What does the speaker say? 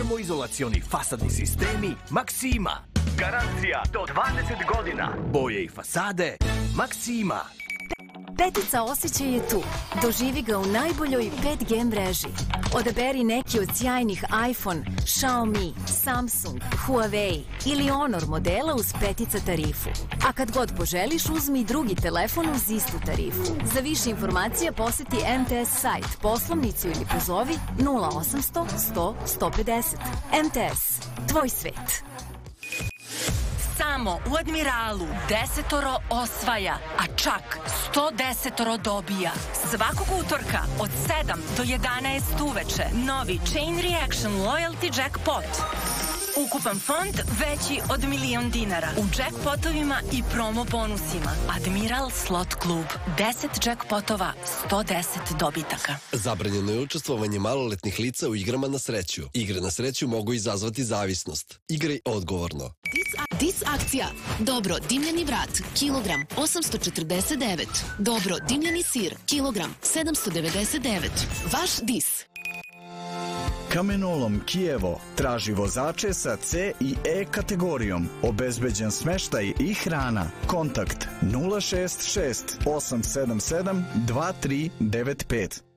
Termoizolacioni fasadni sistemi Maksima. Garancija do 20 godina. Boje i fasade Maksima. Petica osjećaj je tu. Doživi ga u najboljoj 5G mreži. Odaberi neki od sjajnih iPhone, Xiaomi, Samsung, Huawei ili Honor modela uz petica tarifu. A kad god poželiš, uzmi drugi telefon uz istu tarifu. Za više informacija poseti MTS sajt, poslovnicu ili pozovi 0800 100 150. MTS. Tvoj svet. Samo u Admiralu 10 osvaja, a čak 110 dobija. Svakog utorka od 7 do 11 uveče novi Chain Reaction Loyalty Jackpot. Ukupan fond veći od $1.000.000 u jackpotovima i promo bonusima. Admiral Slot Klub. 10 jackpotova, 110 dobitaka. Zabranjeno je učestvovanje maloletnih lica u igrama na sreću. Igre na sreću mogu izazvati zavisnost. Igraj odgovorno. Dis akcija. Dobro dimljeni vrat, kilogram 849. Dobro dimljeni sir, kilogram 799. Vaš Dis. Kamenolom Kijevo traži vozače sa C i E kategorijom. Obezbeđen smeštaj i hrana. Kontakt 066 877 2395.